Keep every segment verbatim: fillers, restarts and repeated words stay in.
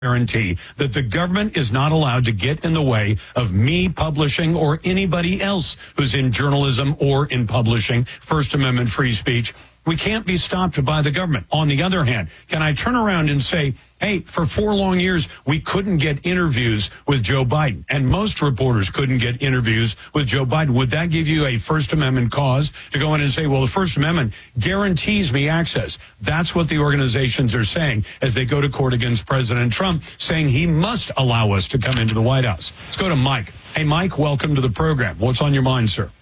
guarantee that the government is not allowed to get in the way of me publishing or anybody else who's in journalism or in publishing. First Amendment free speech. We can't be stopped by the government. On the other hand, can I turn around and say, hey, for four long years, we couldn't get interviews with Joe Biden, and most reporters couldn't get interviews with Joe Biden. Would that give you a First Amendment cause to go in and say, well, the First Amendment guarantees me access? That's what the organizations are saying as they go to court against President Trump, saying he must allow us to come into the White House. Let's go to Mike. Hey, Mike, welcome to the program. What's on your mind, sir?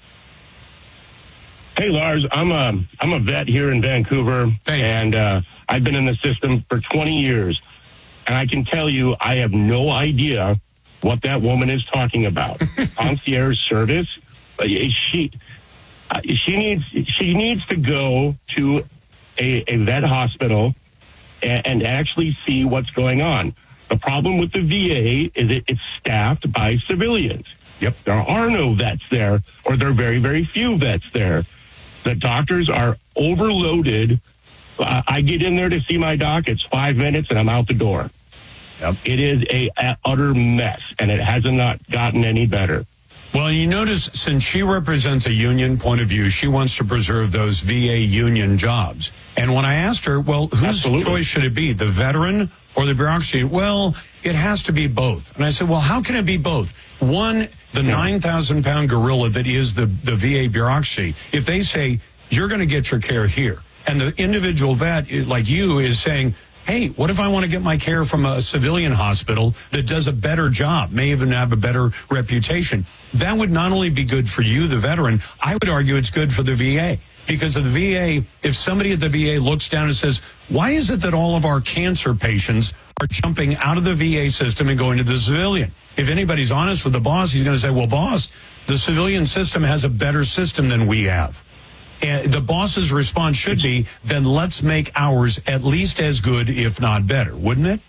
Hey, Lars, I'm a, I'm a vet here in Vancouver, Thanks. and uh, I've been in the system for twenty years. And I can tell you, I have no idea what that woman is talking about. Concierge service, uh, she uh, she needs she needs to go to a, a vet hospital and, and actually see what's going on. The problem with the V A is it, it's staffed by civilians. Yep. There are no vets there, or there are very, very few vets there. The doctors are overloaded. Uh, I get in there to see my doc. It's five minutes, and I'm out the door. Yep. It is a, a utter mess, and it hasn't not gotten any better. Well, you notice since she represents a union point of view, she wants to preserve those V A union jobs. And when I asked her, well, whose Absolutely. choice should it be, the veteran or the bureaucracy? Well, it has to be both. And I said, well, how can it be both? One, the nine thousand pound gorilla that is the, the V A bureaucracy, if they say, you're going to get your care here, and the individual vet like you is saying, hey, what if I want to get my care from a civilian hospital that does a better job, may even have a better reputation? That would not only be good for you, the veteran, I would argue it's good for the V A. Because of the V A, if somebody at the V A looks down and says, why is it that all of our cancer patients are jumping out of the V A system and going to the civilian? If anybody's honest with the boss, he's going to say, well, boss, the civilian system has a better system than we have. And the boss's response should be, then let's make ours at least as good, if not better, wouldn't it?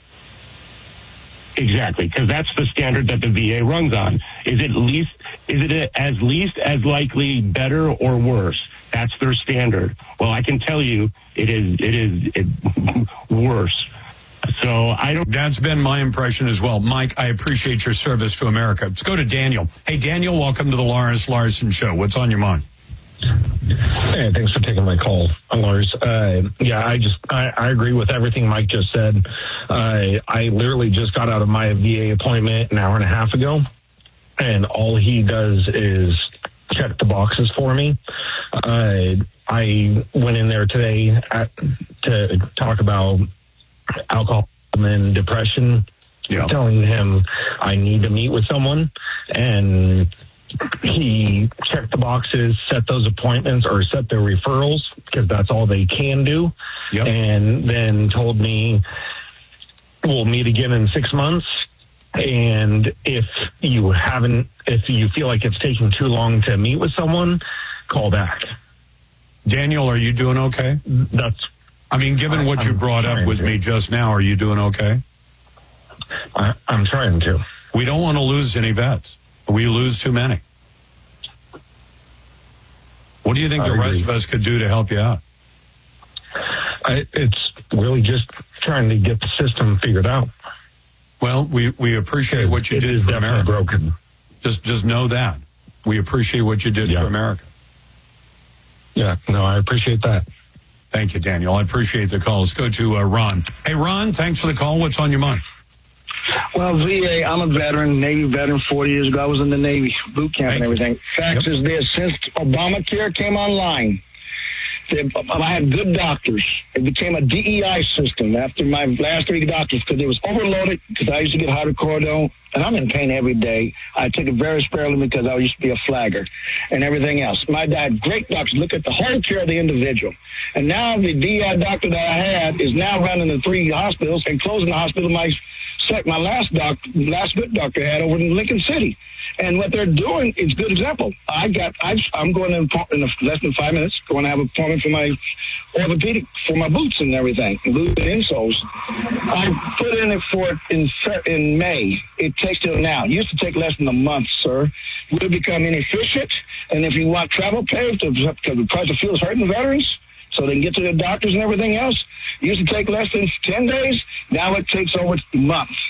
Exactly, because that's the standard that the V A runs on. Is it least? Is it as least as likely better or worse? That's their standard. Well, I can tell you, it is. It is it, worse. So I don't. That's been my impression as well, Mike. I appreciate your service to America. Let's go to Daniel. Hey, Daniel, welcome to the Lars Larson Show. What's on your mind? Hey, thanks for taking my call, Lars. Uh, yeah, I just I, I agree with everything Mike just said. Uh, I literally just got out of my V A appointment an hour and a half ago, and all he does is check the boxes for me. Uh, I went in there today at, to talk about alcoholism and depression, yeah. telling him I need to meet with someone, and he checked the boxes, set those appointments or set their referrals because that's all they can do. Yep. And then told me we'll meet again in six months. And if you haven't, if you feel like it's taking too long to meet with someone, call back. Daniel, are you doing okay? That's, I mean, given what you I'm brought up with to. me just now, are you doing okay? I, I'm trying to. We don't want to lose any vets. We lose too many. What do you think I the agree. rest of us could do to help you out? I, it's really just trying to get the system figured out. Well, we, we appreciate what you it did is for definitely America. broken. Just just know that. We appreciate what you did Yeah. for America. Yeah, no, I appreciate that. Thank you, Daniel. I appreciate the call. Let's go to uh, Ron. Hey, Ron, thanks for the call. What's on your mind? Well, V A, I'm a veteran, Navy veteran, forty years ago. I was in the Navy boot camp Thank and you. everything. Fact Yep. is this, since Obamacare came online, they- I had good doctors. It became a D E I system after my last three doctors because it was overloaded because I used to get hydrocodone, and I'm in pain every day. I took it very sparingly because I used to be a flagger and everything else. My dad, great doctors, look at the whole care of the individual. And now the D E I doctor that I had is now running the three hospitals and closing the hospital my my last doc, last good doctor had over in Lincoln City. And what they're doing is a good example. I got, I, I'm going in, in less than five minutes, going to have an appointment for my orthopedic, for my boots and everything, boots and insoles. I put in it for it in, in May. It takes till now. It used to take less than a month, sir. We've become inefficient. And if you want travel pay, because the price of fuel is hurting veterans, so they can get to their doctors and everything else. It used to take less than ten days. Now it takes over months.